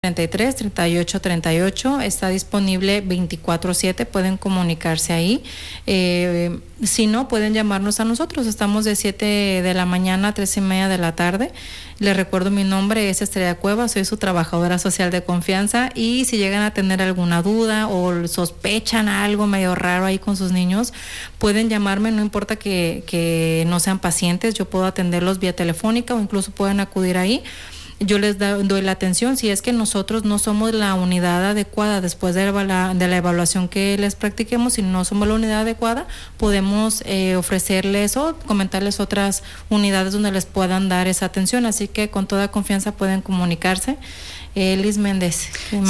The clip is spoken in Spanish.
33 38 38, está disponible 24/7, pueden comunicarse ahí. Si no, pueden llamarnos a nosotros, estamos de 7 de la mañana a 3:30 de la tarde. Les recuerdo, mi nombre es Estrella Cueva, soy su trabajadora social de confianza, y si llegan a tener alguna duda o sospechan algo medio raro ahí con sus niños, pueden llamarme, no importa que no sean pacientes, yo puedo atenderlos vía telefónica o incluso pueden acudir ahí. Yo les doy la atención. Si es que nosotros no somos la unidad adecuada después de la evaluación que les practiquemos, si no somos la unidad adecuada, podemos ofrecerles o comentarles otras unidades donde les puedan dar esa atención. Así que con toda confianza pueden comunicarse. Liz Méndez, ¿qué más?